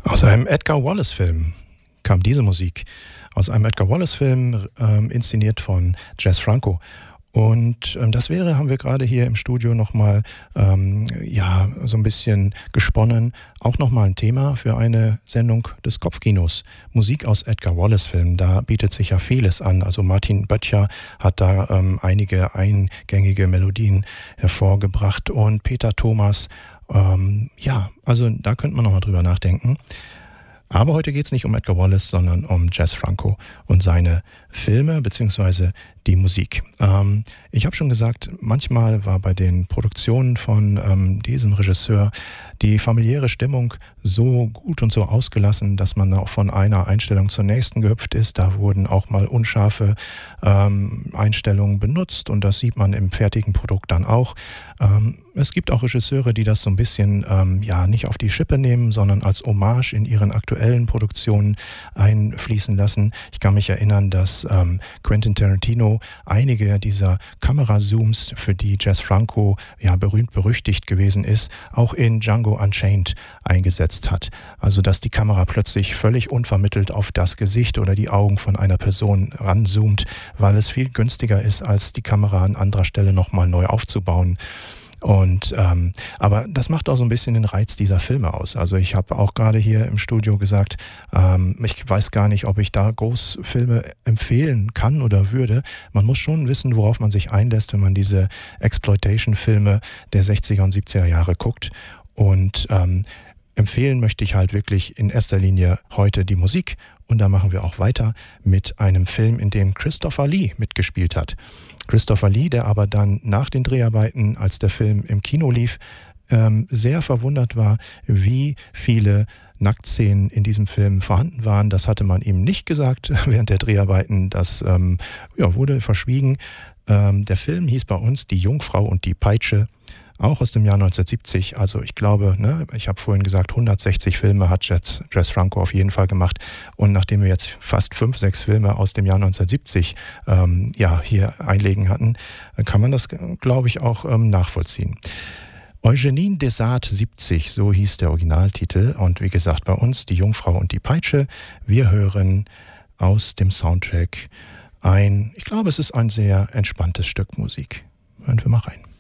Aus einem Edgar Wallace-Film kam diese Musik. Aus einem Edgar Wallace-Film, inszeniert von Jess Franco. Und haben wir gerade hier im Studio nochmal so ein bisschen gesponnen. Auch nochmal ein Thema für eine Sendung des Kopfkinos. Musik aus Edgar Wallace-Filmen, da bietet sich ja vieles an. Also Martin Böttcher hat da einige eingängige Melodien hervorgebracht und Peter Thomas. Also da könnte man nochmal drüber nachdenken. Aber heute geht es nicht um Edgar Wallace, sondern um Jess Franco und seine Filme bzw. die Musik. Ich habe schon gesagt, manchmal war bei den Produktionen von diesem Regisseur die familiäre Stimmung so gut und so ausgelassen, dass man auch von einer Einstellung zur nächsten gehüpft ist. Da wurden auch mal unscharfe Einstellungen benutzt und das sieht man im fertigen Produkt dann auch. Es gibt auch Regisseure, die das so ein bisschen nicht auf die Schippe nehmen, sondern als Hommage in ihren aktuellen Produktionen einfließen lassen. Ich kann mich erinnern, dass Quentin Tarantino einige dieser Kamerazooms, für die Jess Franco berühmt berüchtigt gewesen ist, auch in Django Unchained eingesetzt hat. Also dass die Kamera plötzlich völlig unvermittelt auf das Gesicht oder die Augen von einer Person ranzoomt, weil es viel günstiger ist, als die Kamera an anderer Stelle nochmal neu aufzubauen. Aber das macht auch so ein bisschen den Reiz dieser Filme aus. Also ich habe auch gerade hier im Studio gesagt, ich weiß gar nicht, ob ich da groß Filme empfehlen kann oder würde. Man muss schon wissen, worauf man sich einlässt, wenn man diese Exploitation-Filme der 60er und 70er Jahre guckt. Und empfehlen möchte ich halt wirklich in erster Linie heute die Musik. Und da machen wir auch weiter mit einem Film, in dem Christopher Lee mitgespielt hat. Christopher Lee, der aber dann nach den Dreharbeiten, als der Film im Kino lief, sehr verwundert war, wie viele Nacktszenen in diesem Film vorhanden waren. Das hatte man ihm nicht gesagt während der Dreharbeiten. Das wurde verschwiegen. Der Film hieß bei uns Die Jungfrau und die Peitsche. Auch aus dem Jahr 1970, also ich glaube, ich habe vorhin gesagt, 160 Filme hat Jess Franco auf jeden Fall gemacht. Und nachdem wir jetzt fast 5, 6 Filme aus dem Jahr 1970 hier einlegen hatten, kann man das, glaube ich, auch nachvollziehen. Eugénie Desart 70, so hieß der Originaltitel. Und wie gesagt, bei uns Die Jungfrau und die Peitsche. Wir hören aus dem Soundtrack ich glaube, es ist ein sehr entspanntes Stück Musik. Hören wir mal rein.